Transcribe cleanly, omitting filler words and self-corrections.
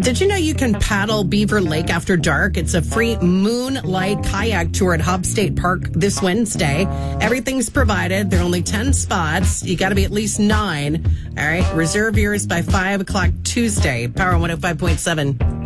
Did you know you can paddle Beaver Lake after dark? It's a free moonlight kayak tour at Hub State Park this Wednesday. Everything's provided. There are only 10 spots. You got to be at least 9. All right. Reserve yours by 5 o'clock Tuesday. Power 105.7.